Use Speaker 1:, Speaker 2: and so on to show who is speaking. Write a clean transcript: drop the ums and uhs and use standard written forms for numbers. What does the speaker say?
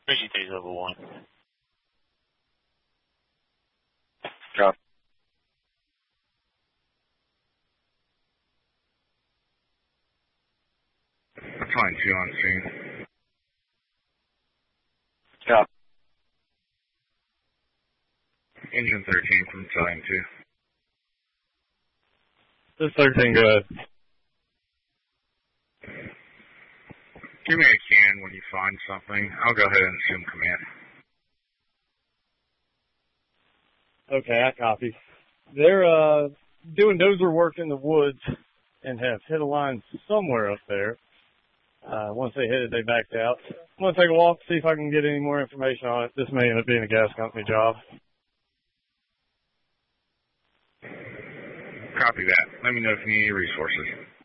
Speaker 1: VGT's over 1.
Speaker 2: Copy.
Speaker 3: Fine, 2 on scene.
Speaker 2: Copy.
Speaker 3: Engine 13 from Battalion 2.
Speaker 4: This 13, go ahead.
Speaker 3: Give me a can when you find something. I'll go ahead and assume command.
Speaker 4: Okay, I copy. They're doing dozer work in the woods and have hit a line somewhere up there. Once they hit it, they backed out. I'm going to take a walk, see if I can get any more information on it. This may end up being a gas company job.
Speaker 3: Copy that. Let me know if you need any resources.